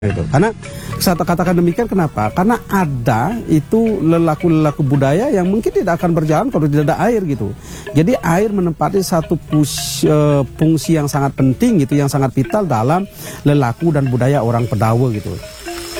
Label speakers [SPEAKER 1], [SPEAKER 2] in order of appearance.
[SPEAKER 1] Itu. Karena saya katakan demikian kenapa? Karena ada itu lelaku-lelaku budaya yang mungkin tidak akan berjalan kalau tidak ada air gitu. Jadi air menempati satu fungsi yang sangat penting gitu, yang sangat vital dalam lelaku dan budaya orang Pendawa gitu.